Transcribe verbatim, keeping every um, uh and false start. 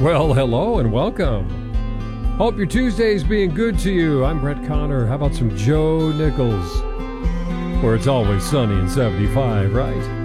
Well, hello and welcome. Hope your Tuesday's being good to you. I'm Brett Connor. How about some Joe Nichols? Where it's always sunny and seventy-five, right?